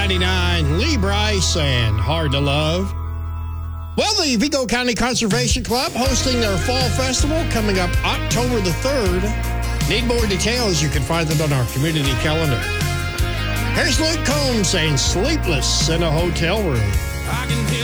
99, Lee Brice and Hard to Love. Well, the Vigo County Conservation Club hosting their fall festival coming up October the 3rd. Need more details? You can find them on our community calendar. Here's Luke Combs saying Sleepless in a Hotel Room. I can hear